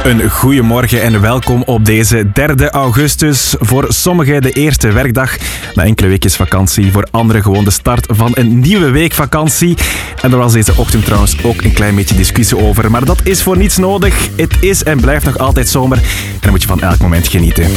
Een goeiemorgen en welkom op deze 3 augustus. Voor sommigen de eerste werkdag na enkele weekjes vakantie. Voor anderen gewoon de start van een nieuwe week vakantie. En er was deze ochtend trouwens ook een klein beetje discussie over. Maar dat is voor niets nodig. Het is en blijft nog altijd zomer. En dan moet je van elk moment genieten.